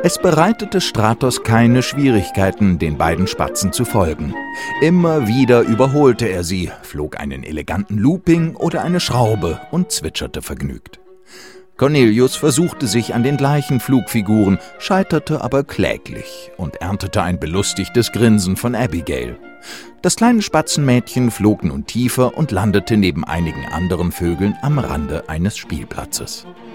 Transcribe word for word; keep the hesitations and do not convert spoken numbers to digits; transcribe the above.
Es bereitete Stratos keine Schwierigkeiten, den beiden Spatzen zu folgen. Immer wieder überholte er sie, flog einen eleganten Looping oder eine Schraube und zwitscherte vergnügt. Cornelius versuchte sich an den gleichen Flugfiguren, scheiterte aber kläglich und erntete ein belustigtes Grinsen von Abigail. Das kleine Spatzenmädchen flog nun tiefer und landete neben einigen anderen Vögeln am Rande eines Spielplatzes.